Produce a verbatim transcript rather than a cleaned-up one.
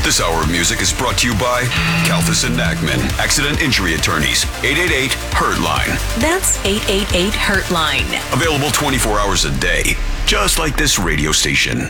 This hour of music is brought to you by Kalthus and Nachman, Accident Injury Attorneys, eight eight eight, hurt line. That's eight eight eight, hurt line. Available twenty-four hours a day, just like this radio station.